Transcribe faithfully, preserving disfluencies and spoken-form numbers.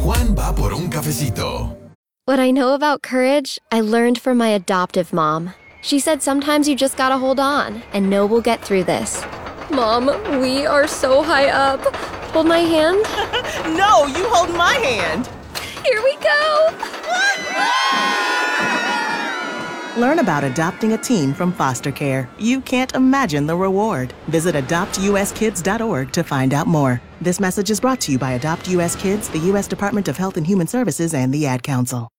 Juan va por un cafecito. What I know about courage, I learned from my adoptive mom. She said sometimes you just gotta hold on and know we'll get through this. Mom, we are so high up. Hold my hand. No, you hold my hand. Here we go. Learn about adopting a teen from foster care. You can't imagine the reward. Visit adopt u s kids dot org to find out more. This message is brought to you by Adopt U S Kids, the U S Department of Health and Human Services, and the Ad Council.